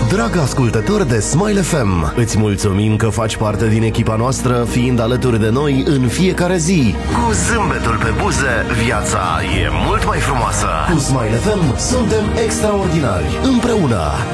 Drag ascultător de Smile FM, îți mulțumim că faci parte din echipa noastră, fiind alături de noi în fiecare zi. Cu zâmbetul pe buze, viața e mult mai frumoasă. Cu Smile FM suntem extraordinari. Împreună